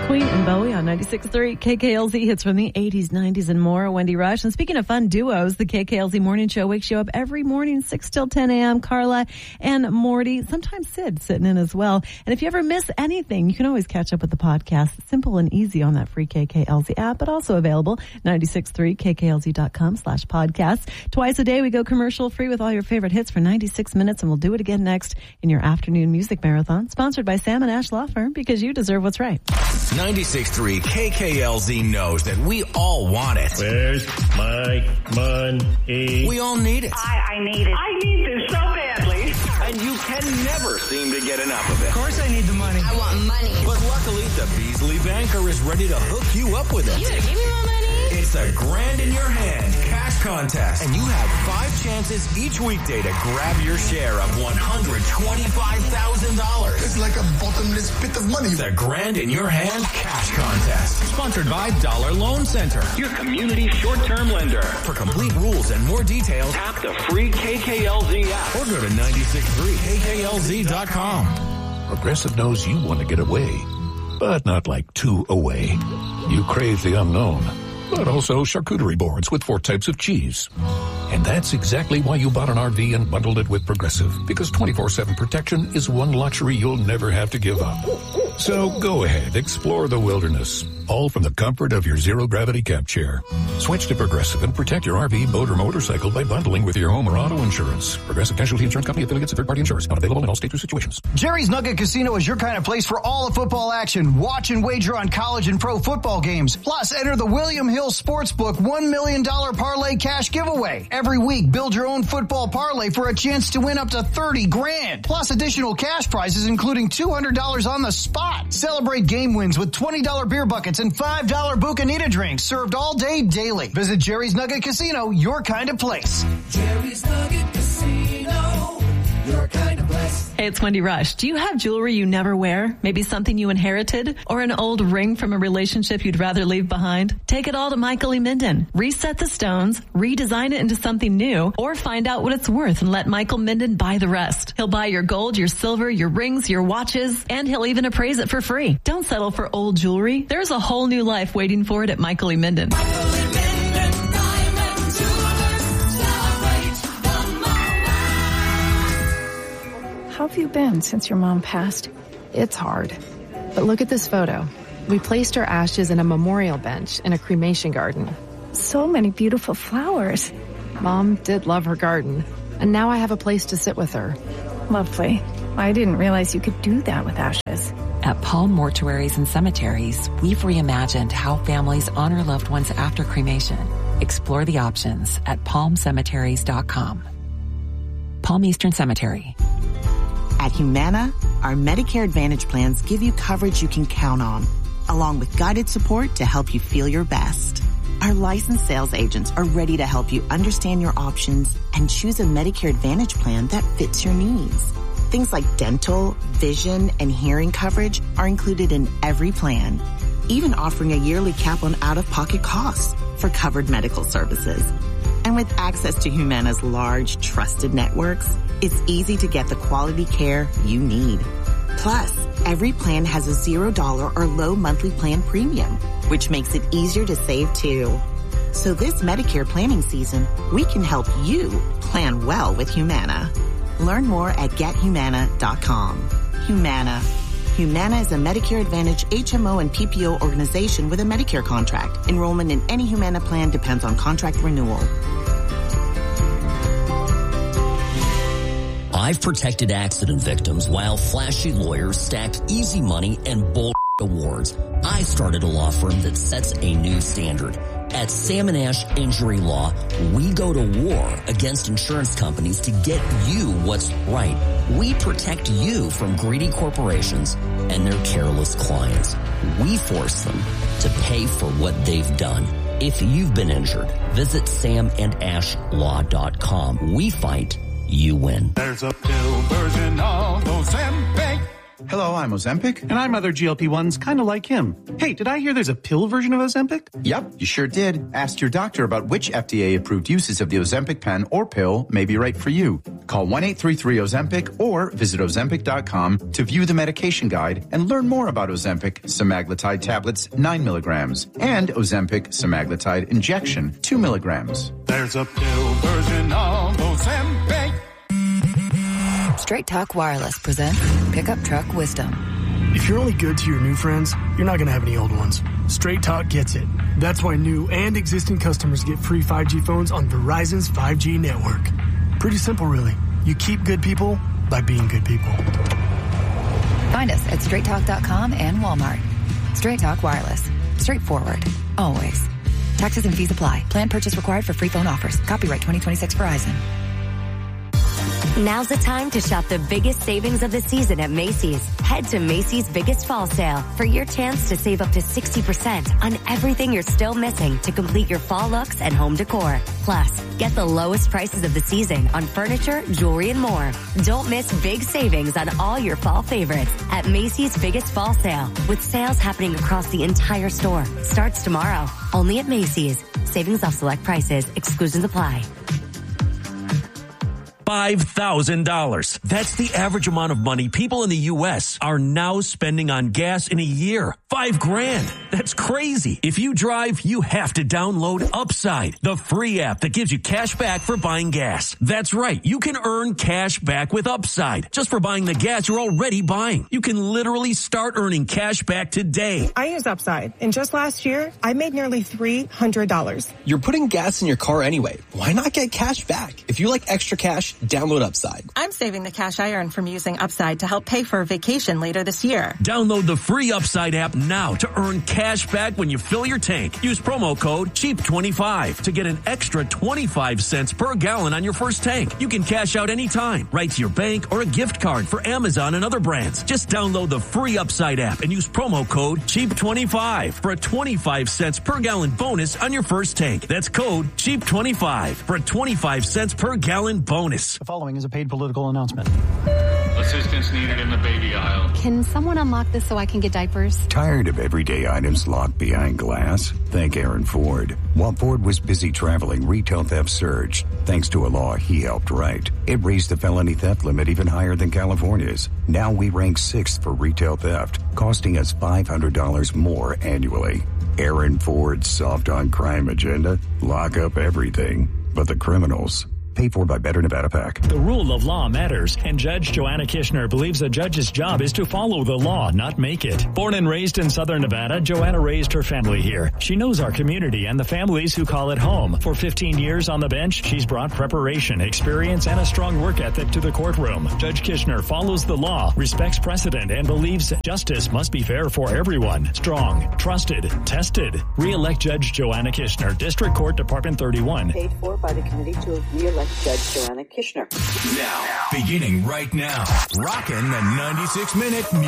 Queen and Bowie on 96.3 KKLZ, hits from the 80s, 90s, and more. Wendy Rush. And speaking of fun duos, the KKLZ Morning Show wakes you up every morning, 6 till 10 a.m. Carla and Morty, sometimes Sid sitting in as well. And if you ever miss anything, you can always catch up with the podcast. Simple and easy on that free KKLZ app, but also available 96.3KKLZ.com/podcast. Twice a day, we go commercial free with all your favorite hits for 96 minutes, and we'll do it again next in your afternoon music marathon, sponsored by Sam and Ash Law Firm, because you deserve what's right. 96.3 KKLZ knows that we all want it. Where's my money? We all need it. I need it. I need this so badly. And you can never seem to get enough of it. Of course I need the money. I want money. But luckily, the Beasley Banker is ready to hook you up with it. You gonna give me my money? It's a grand in your hand cash contest. And you have 5 chances each weekday to grab your share of $125,000. It's like a bottomless pit of money. The Grand in Your Hand Cash Contest. Sponsored by Dollar Loan Center, your community short-term lender. For complete rules and more details, tap the free KKLZ app or go to 96.3KKLZ.com. Progressive knows you want to get away, but not like 2 away. You crave the unknown, but also charcuterie boards with 4 types of cheese. And that's exactly why you bought an RV and bundled it with Progressive, because 24/7 protection is one luxury you'll never have to give up. So go ahead, explore the wilderness, all from the comfort of your zero-gravity camp chair. Switch to Progressive and protect your RV, boat, or motorcycle by bundling with your home or auto insurance. Progressive Casualty Insurance Company, affiliates, and third-party insurance. Not available in all states or situations. Jerry's Nugget Casino is your kind of place for all the football action. Watch and wager on college and pro football games. Plus, enter the William Hill Sportsbook $1 million parlay cash giveaway. Every week, build your own football parlay for a chance to win up to $30,000. Plus additional cash prizes, including $200 on the spot. Celebrate game wins with $20 beer buckets and $5 Bucanita drinks served all day daily. Visit Jerry's Nugget Casino, your kind of place. Jerry's Nugget Casino, your kind of place. Hey, it's Wendy Rush. Do you have jewelry you never wear? Maybe something you inherited? Or an old ring from a relationship you'd rather leave behind? Take it all to Michael E. Minden. Reset the stones, redesign it into something new, or find out what it's worth and let Michael Minden buy the rest. He'll buy your gold, your silver, your rings, your watches, and he'll even appraise it for free. Don't settle for old jewelry. There's a whole new life waiting for it at Michael E. Minden. Michael E. Minden Diamond Jewelers. Celebrate the moment. How have you been since your mom passed? It's hard. But look at this photo. We placed her ashes in a memorial bench in a cremation garden. So many beautiful flowers. Mom did love her garden, and now I have a place to sit with her. Lovely. I didn't realize you could do that with ashes. At Palm Mortuaries and Cemeteries, we've reimagined how families honor loved ones after cremation. Explore the options at palmcemeteries.com. Palm Eastern Cemetery. At Humana, our Medicare Advantage plans give you coverage you can count on, along with guided support to help you feel your best. Our licensed sales agents are ready to help you understand your options and choose a Medicare Advantage plan that fits your needs. Things like dental, vision, and hearing coverage are included in every plan, even offering a yearly cap on out-of-pocket costs for covered medical services. And with access to Humana's large, trusted networks, it's easy to get the quality care you need. Plus, every plan has a $0 or low monthly plan premium, which makes it easier to save too. So this Medicare planning season, we can help you plan well with Humana. Learn more at GetHumana.com. Humana. Humana is a Medicare Advantage HMO and PPO organization with a Medicare contract. Enrollment in any Humana plan depends on contract renewal. I've protected accident victims while flashy lawyers stacked easy money and bull awards. I started a law firm that sets a new standard. At Sam & Ash Injury Law, we go to war against insurance companies to get you what's right. We protect you from greedy corporations and their careless clients. We force them to pay for what they've done. If you've been injured, visit samandashlaw.com. We fight, you win. There's a pill version of Ozempic Hello, I'm Ozempic. And I'm other GLP-1s kind of like him. Hey, did I hear there's a pill version of Ozempic? Yep, you sure did. Ask your doctor about which FDA-approved uses of the Ozempic pen or pill may be right for you. Call 1-833-OZEMPIC or visit Ozempic.com to view the medication guide and learn more about Ozempic semaglutide tablets 9 milligrams and Ozempic semaglutide injection 2 milligrams. There's a pill version of Ozempic. Straight Talk Wireless presents Pickup Truck Wisdom. If you're only good to your new friends, you're not going to have any old ones. Straight Talk gets it. That's why new and existing customers get free 5G phones on Verizon's 5G network. Pretty simple, really. You keep good people by being good people. Find us at straighttalk.com and Walmart. Straight Talk Wireless. Straightforward. Always. Taxes and fees apply. Plan purchase required for free phone offers. Copyright 2026 Verizon. Now's the time to shop the biggest savings of the season at Macy's. Head to Macy's Biggest Fall Sale for your chance to save up to 60% on everything you're still missing to complete your fall looks and home decor. Plus, get the lowest prices of the season on furniture, jewelry, and more. Don't miss big savings on all your fall favorites at Macy's Biggest Fall Sale, with sales happening across the entire store. Starts tomorrow, only at Macy's. Savings off select prices. Exclusions apply. $5,000. That's the average amount of money people in the U.S. are now spending on gas in a year. $5,000. That's crazy. If you drive, you have to download Upside, the free app that gives you cash back for buying gas. That's right. You can earn cash back with Upside just for buying the gas you're already buying. You can literally start earning cash back today. I use Upside, and just last year, I made nearly $300. You're putting gas in your car anyway. Why not get cash back? If you like extra cash, download Upside. I'm saving the cash I earn from using Upside to help pay for a vacation later this year. Download the free Upside app now to earn cash back when you fill your tank. Use promo code CHEAP25 to get an extra 25 cents per gallon on your first tank. You can cash out anytime, right to your bank or a gift card for Amazon and other brands. Just download the free Upside app and use promo code CHEAP25 for a 25 cents per gallon bonus on your first tank. That's code CHEAP25 for a 25 cents per gallon bonus. The following is a paid political announcement. Assistance needed in the baby aisle. Can someone unlock this so I can get diapers? Tired of everyday items locked behind glass? Thank Aaron Ford. While Ford was busy traveling, retail theft surged. Thanks to a law he helped write. It raised the felony theft limit even higher than California's. Now we rank 6th for retail theft, costing us $500 more annually. Aaron Ford's soft on crime agenda? Lock up everything but the criminals. Paid for by Better Nevada PAC. The rule of law matters, and Judge Joanna Kishner believes a judge's job is to follow the law, not make it. Born and raised in Southern Nevada, Joanna raised her family here. She knows our community and the families who call it home. For 15 years on the bench, she's brought preparation, experience, and a strong work ethic to the courtroom. Judge Kishner follows the law, respects precedent, and believes justice must be fair for everyone. Strong, trusted, tested. Re-elect Judge Joanna Kishner, District Court, Department 31. Paid for by the committee to re-elect Judge Joanna Kishner. Now, beginning right now, rocking the 96-minute